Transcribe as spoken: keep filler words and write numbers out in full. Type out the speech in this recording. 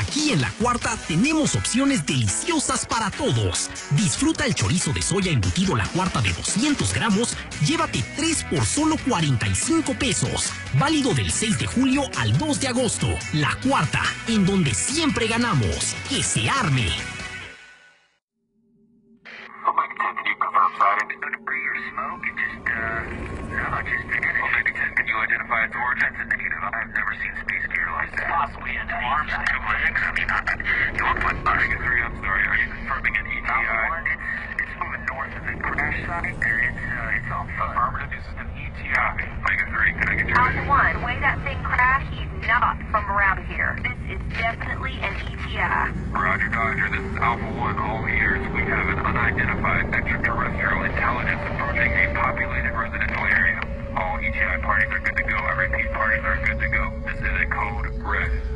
Aquí en La Cuarta tenemos opciones deliciosas para todos. Disfruta el chorizo de soya embutido La Cuarta de doscientos gramos, llévate tres por solo cuarenta y cinco pesos. Válido del seis de julio al dos de agosto. La Cuarta, en donde siempre ganamos. ¡Que se arme! Alpha One, way that thing crashed, he's not from around here. This is definitely an E T I. Roger, Dodger, this is Alpha One. All ears. We have an unidentified extraterrestrial intelligence approaching a populated residential area. All E T I parties are good to go. I repeat, parties are good to go. This is a code red.